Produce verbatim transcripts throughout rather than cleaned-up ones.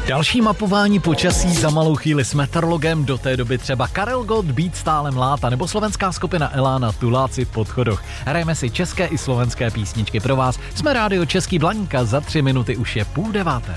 Další mapování počasí, za malou chvíli s meteorologem, do té doby třeba Karel Gott, Být stále mláta, nebo slovenská skupina Elána, Tuláci v podchodoch. Hrajeme si české i slovenské písničky pro vás. Jsme rádio Český Blaníka, za tři minuty už je půl deváté.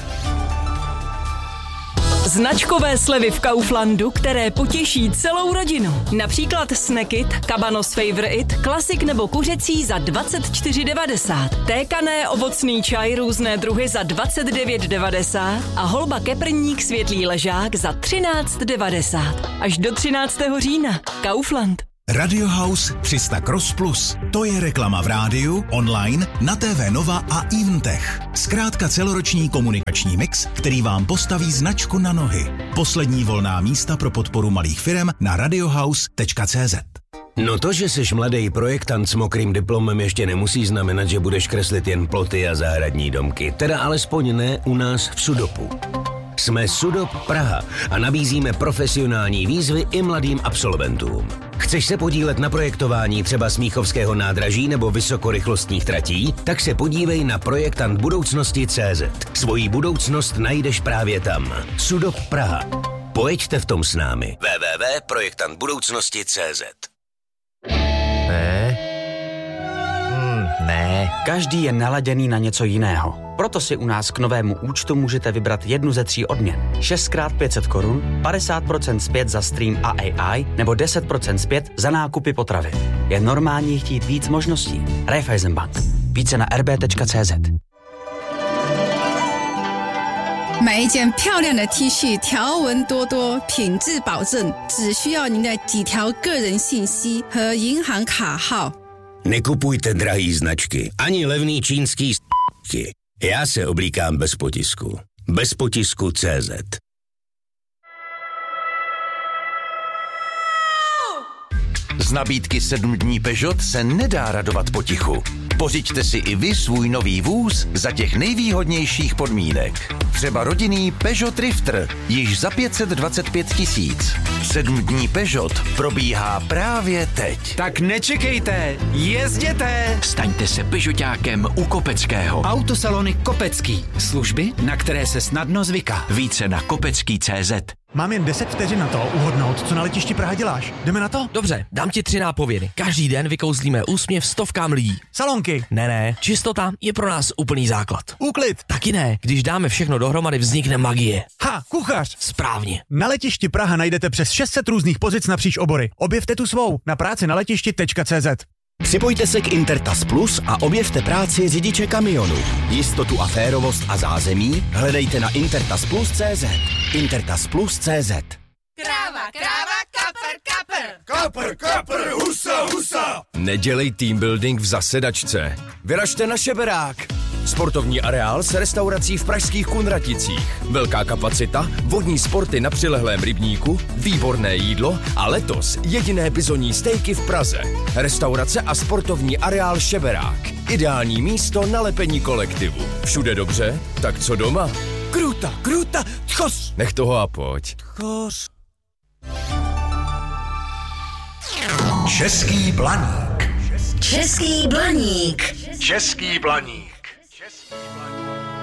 Značkové slevy v Kauflandu, které potěší celou rodinu. Například Snackit, Cabanos Favorite, klasik nebo kuřecí za dvacet čtyři devadesát. Tékané ovocný čaj různé druhy za dvacet devět devadesát a holba keprník světlý ležák za třináct devadesát. Až do třináctého října. Kaufland. Radio House tři sta Cross Plus. To je reklama v rádiu, online, na T V Nova a Eventech. Zkrátka celoroční komunikační mix, který vám postaví značku na nohy. Poslední volná místa pro podporu malých firem na radiohouse tečka cé zet. No to, že jsi mladý projektant s mokrým diplomem, ještě nemusí znamenat, že budeš kreslit jen ploty a zahradní domky. Teda alespoň ne u nás v Sudopu. Jsme Sudop Praha a nabízíme profesionální výzvy i mladým absolventům. Chceš se podílet na projektování třeba Smíchovského nádraží nebo vysokorychlostních tratí? Tak se podívej na projektant budoucnosti tečka cé zet. Svoji budoucnost najdeš právě tam. Sudop Praha. Pojeďte v tom s námi. w w w tečka projektant budoucnosti tečka cé zet. Ne. Hmm, ne. Každý je naladěný na něco jiného. Proto si u nás k novému účtu můžete vybrat jednu ze tří odměn. šest krát pět set korun, padesát procent zpět za stream a á í nebo deset procent zpět za nákupy potravy. Je normální chtít víc možností. Raiffeisenbank. Více na er bé tečka cé zet. 买一件漂亮的 T 恤，条纹多多，品质保证，只需要您的几条个人信息和银行卡号。 Nekupujte drahý značky, ani levný čínský s***ky. Já se oblíkám bez potisku. Bez potisku tečka cé zet. Z nabídky sedm dní Peugeot se nedá radovat potichu. Pořiďte si i vy svůj nový vůz za těch nejvýhodnějších podmínek. Třeba rodinný Peugeot Drifter, již za pět set dvacet pět tisíc. Sedm dní Peugeot probíhá právě teď. Tak nečekejte, jezděte! Staňte se Peugeotákem u Kopeckého. Autosalony Kopecký. Služby, na které se snadno zvyká. Více na kopecký tečka cé zet. Mám jen deset vteřin na to uhodnout, co na letišti Praha děláš. Jdeme na to? Dobře, dám ti tři nápovědy. Každý den vykouzlíme úsměv stovkám lidí. Salonky. Ne, ne, čistota je pro nás úplný základ. Úklid. Taky ne, když dáme všechno dohromady, vznikne magie. Ha, kuchař. Správně. Na letišti Praha najdete přes šest set různých pozic napříč obory. Objevte tu svou na práci na letišti tečka cé zet. Připojte se k Intertas Plus a objevte práci řidiče kamionu. Jistotu a férovost a zázemí hledejte na intertas plus tečka cé zet. intertas plus tečka cé zet. Kráva, kráva, kapr, kapr. Kapr, kapr, husa, husa. Nedělej team building v zasedačce. Vyražte na Šeberák. Sportovní areál s restaurací v pražských Kunraticích. Velká kapacita, vodní sporty na přilehlém rybníku, výborné jídlo a letos jediné bizonní stejky v Praze. Restaurace a sportovní areál Šeberák. Ideální místo na lepení kolektivu. Všude dobře, tak co doma? Kruta, kruta, tchos. Nech toho a pojď. Tchos. Český Blaník. Český Blaník. Český Blaník.